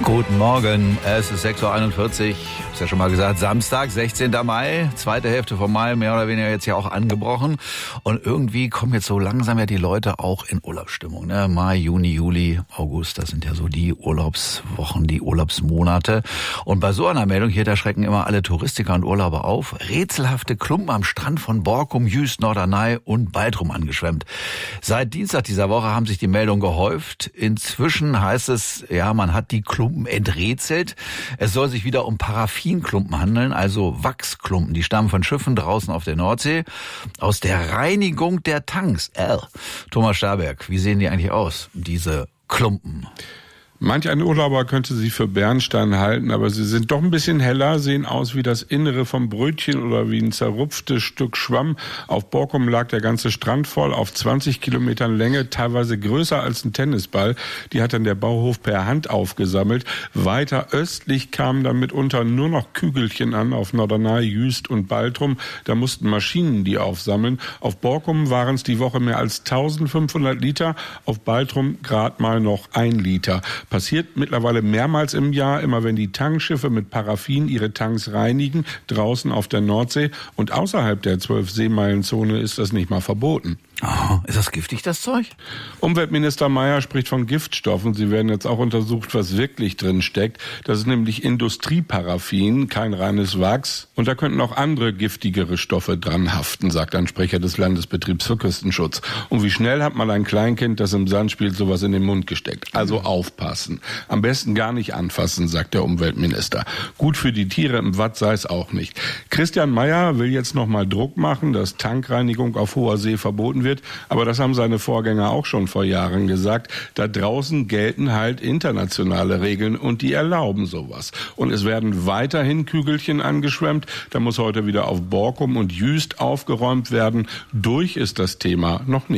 Guten Morgen, es ist 6.41 Uhr, ich hab's ja schon mal gesagt, Samstag, 16. Mai, zweite Hälfte vom Mai, mehr oder weniger jetzt ja auch angebrochen. Und irgendwie kommen jetzt so langsam ja die Leute auch in Urlaubsstimmung, ne? Mai, Juni, Juli, August, das sind ja so die Urlaubswochen, die Urlaubsmonate. Und bei so einer Meldung hier, da schrecken immer alle Touristiker und Urlauber auf. Rätselhafte Klumpen am Strand von Borkum, Jüst, Norderney und Baltrum angeschwemmt. Seit Dienstag dieser Woche haben sich die Meldungen gehäuft. Inzwischen heißt es, ja, man hat die Klumpen enträtselt. Es soll sich wieder um Paraffinklumpen handeln, also Wachsklumpen. Die stammen von Schiffen draußen auf der Nordsee aus der Reinigung der Tanks. Thomas Starberg, wie sehen die eigentlich aus, diese Klumpen? Manch ein Urlauber könnte sie für Bernstein halten, aber sie sind doch ein bisschen heller, sehen aus wie das Innere vom Brötchen oder wie ein zerrupftes Stück Schwamm. Auf Borkum lag der ganze Strand voll, auf 20 Kilometern Länge, teilweise größer als ein Tennisball. Die hat dann der Bauhof per Hand aufgesammelt. Weiter östlich kamen dann mitunter nur noch Kügelchen an, auf Norderney, Jüst und Baltrum. Da mussten Maschinen die aufsammeln. Auf Borkum waren es die Woche mehr als 1500 Liter, auf Baltrum grad mal noch 1 Liter. Passiert mittlerweile mehrmals im Jahr, immer wenn die Tankschiffe mit Paraffin ihre Tanks reinigen, draußen auf der Nordsee. Und außerhalb der 12-Seemeilen-Zone ist das nicht mal verboten. Oh, ist das giftig, das Zeug? Umweltminister Mayer spricht von Giftstoffen. Sie werden jetzt auch untersucht, was wirklich drin steckt. Das ist nämlich Industrieparaffin, kein reines Wachs. Und da könnten auch andere giftigere Stoffe dran haften, sagt ein Sprecher des Landesbetriebs für Küstenschutz. Und wie schnell hat mal ein Kleinkind, das im Sand spielt, sowas in den Mund gesteckt? Also aufpassen. Am besten gar nicht anfassen, sagt der Umweltminister. Gut für die Tiere im Watt sei es auch nicht. Christian Mayer will jetzt noch mal Druck machen, dass Tankreinigung auf hoher See verboten wird. Aber das haben seine Vorgänger auch schon vor Jahren gesagt. Da draußen gelten halt internationale Regeln und die erlauben sowas. Und es werden weiterhin Kügelchen angeschwemmt. Da muss heute wieder auf Borkum und Jüst aufgeräumt werden. Durch ist das Thema noch nicht.